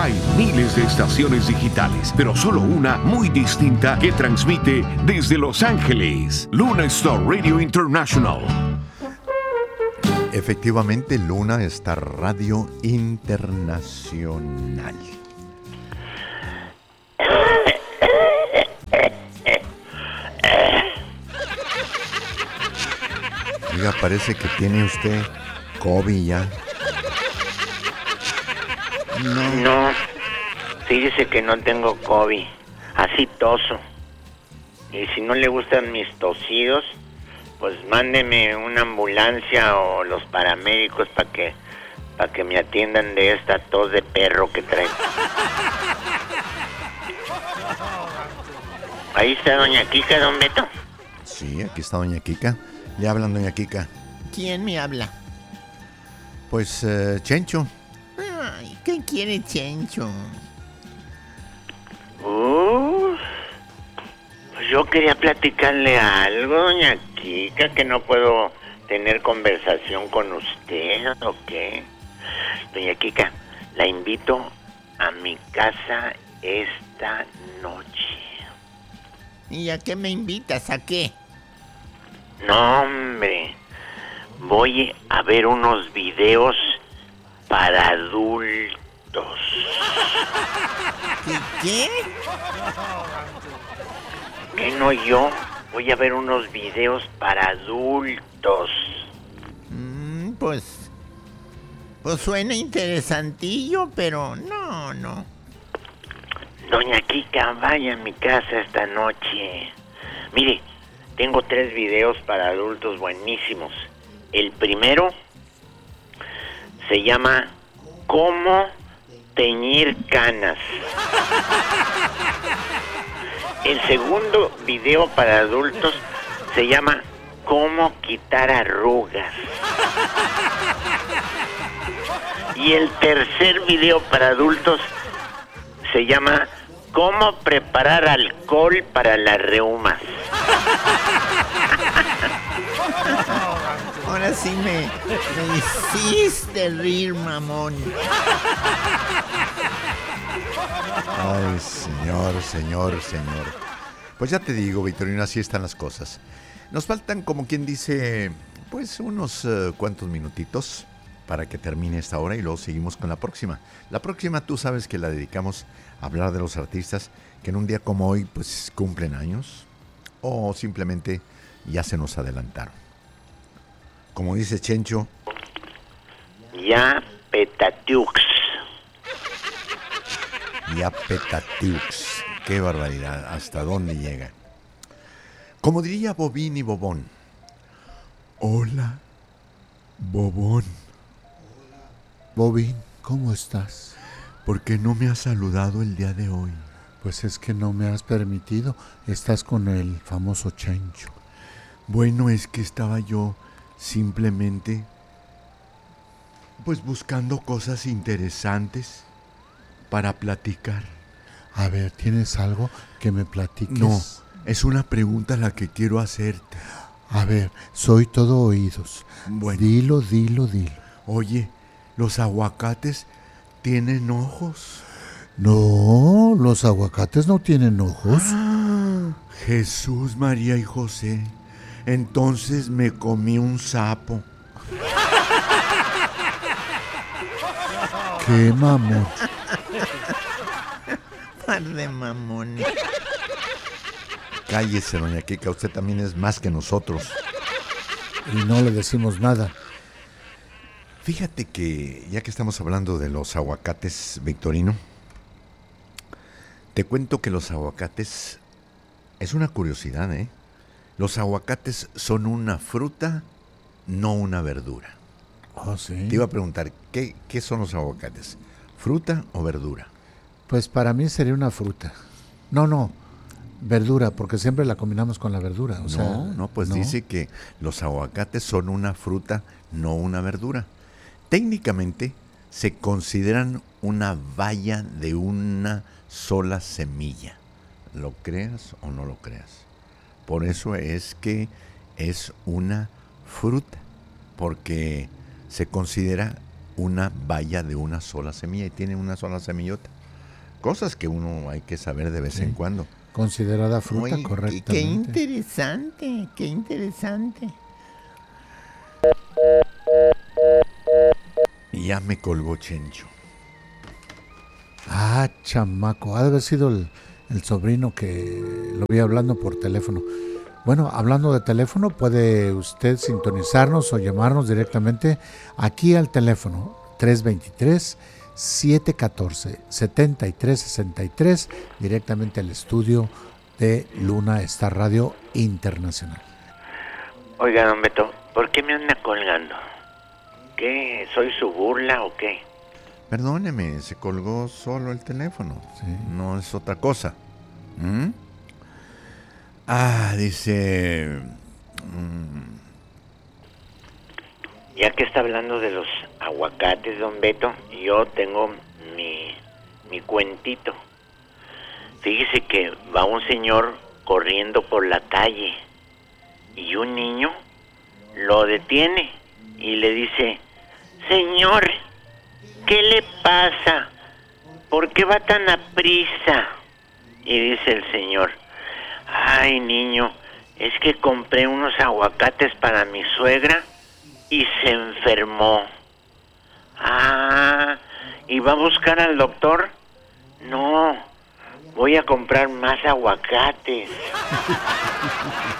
Hay miles de estaciones digitales, pero solo una muy distinta que transmite desde Los Ángeles. Luna Star Radio International. Efectivamente, Luna Star Radio Internacional. Oiga, parece que tiene usted COVID ya. No, fíjese que no tengo COVID, así toso. Y si no le gustan mis tosidos, pues mándeme una ambulancia o los paramédicos para que me atiendan de esta tos de perro que traigo. Ahí está doña Kika, don Beto. Sí, aquí está doña Kika. Le hablan, doña Kika. ¿Quién me habla? Pues, Chencho. Ay, ¿qué quiere Chencho? Pues yo quería platicarle algo, doña Kika, que no puedo tener conversación con usted, ¿o qué? Doña Kika, la invito a mi casa esta noche. ¿Y a qué me invitas? ¿A qué? No, hombre, voy a ver unos videos para adultos. ¿Qué? ¿Qué no yo? Voy a ver unos videos para adultos. Pues suena interesantillo, pero no. Doña Kika, vaya a mi casa esta noche. Mire, tengo 3 videos para adultos buenísimos. El primero se llama ¿Cómo teñir canas? El segundo video para adultos se llama ¿Cómo quitar arrugas? Y el tercer video para adultos se llama ¿Cómo preparar alcohol para las reumas? Ahora sí me hiciste reír, mamón. Ay, señor. Pues ya te digo, Victorino, así están las cosas. Nos faltan, como quien dice, pues unos cuantos minutitos para que termine esta hora y luego seguimos con la próxima. La próxima tú sabes que la dedicamos a hablar de los artistas que en un día como hoy pues cumplen años o simplemente ya se nos adelantaron. Como dice Chencho, ya petatiux. Ya petatiux. Qué barbaridad, ¿hasta dónde llega? Como diría Bobín y Bobón. Hola, Bobón. Bobín, ¿cómo estás? ¿Por qué no me has saludado el día de hoy? Pues es que no me has permitido. Estás con el famoso Chencho. Bueno, es que estaba yo simplemente pues buscando cosas interesantes para platicar. A ver, ¿tienes algo que me platiques? No, es una pregunta la que quiero hacerte. A ver, soy todo oídos. Bueno. Dilo. Oye, ¿los aguacates tienen ojos? No, los aguacates no tienen ojos. Jesús, María y José. Entonces me comí un sapo. ¡Qué mamón! Par de mamón. Cállese, doña Kika, usted también es más que nosotros. Y no le decimos nada. Fíjate que, ya que estamos hablando de los aguacates, Victorino, te cuento que los aguacates es una curiosidad, ¿eh? Los aguacates son una fruta, no una verdura. Oh, sí. Te iba a preguntar, ¿qué son los aguacates? ¿Fruta o verdura? Pues para mí sería una fruta. No, verdura, porque siempre la combinamos con la verdura. No, dice que los aguacates son una fruta, no una verdura. Técnicamente se consideran una baya de una sola semilla. ¿Lo creas o no lo creas? Por eso es que es una fruta, porque se considera una baya de una sola semilla y tiene una sola semillota. cosas que uno hay que saber de vez en cuando. Considerada fruta, Oye, correctamente. qué interesante, qué interesante. Y ya me colgó Chencho. Ah, chamaco, ha de haber sido el sobrino que lo vi hablando por teléfono. Bueno, hablando de teléfono, puede usted sintonizarnos o llamarnos directamente aquí al teléfono 323-714-7363, directamente al estudio de Luna Star Radio Internacional. Oiga, don Beto, ¿por qué me anda colgando? ¿Qué? ¿Soy su burla o qué? Perdóneme, se colgó solo el teléfono. Sí. No es otra cosa. Dice... Ya que está hablando de los aguacates, don Beto, yo tengo mi cuentito. Fíjese que va un señor corriendo por la calle y un niño lo detiene y le dice: señor, ¿qué le pasa? ¿Por qué va tan aprisa? Y dice el señor: ay, niño, es que compré unos aguacates para mi suegra y se enfermó. Ah, ¿y va a buscar al doctor? No, voy a comprar más aguacates.